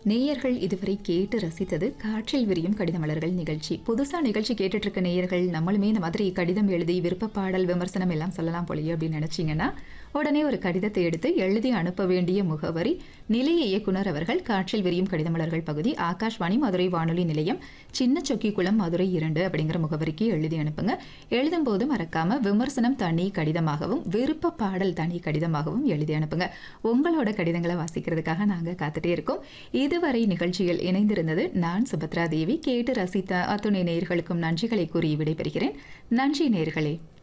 நேயர்கள் இதுவரை கேட்டு ரசித்தது காற்றில் விரியும் கடித மலர்கள் நிகழ்ச்சி. புதுசா நிகழ்ச்சி கேட்டுட்டு இருக்க நேயர்கள் நம்மளுமே இந்த மாதிரி கடிதம் எழுதி விருப்ப பாடல் விமர்சனம் எல்லாம் சொல்லலாம் போலயே அப்படின்னு நினைச்சீங்கன்னா உடனே ஒரு கடிதத்தை எடுத்து எழுதி அனுப்ப வேண்டிய முகவரி நிலைய இயக்குனர் அவர்கள், காற்றில் விரியும் கடித மலர்கள் பகுதி, ஆகாஷ்வாணி மதுரை வானொலி நிலையம், சின்ன சொக்கிக்குளம், மதுரை 2 அப்படிங்கிற முகவரிக்கு எழுதி அனுப்புங்க. எழுதும் போது மறக்காம விமர்சனம் தனி கடிதமாகவும் விருப்ப பாடல் தனி கடிதமாகவும் எழுதி அனுப்புங்க. உங்களோட கடிதங்களை வாசிக்கிறதுக்காக நாங்க காத்துட்டே இருக்கோம். இதுவரை நிகழ்ச்சியில் இணைந்திருந்தது நான் சுபத்ரா தேவி. கேட்டு ரசித்த அத்துணை நேயர்களுக்கும் நன்றிகளை கூறி விடைபெறுகிறேன். நன்றி நேயர்களே.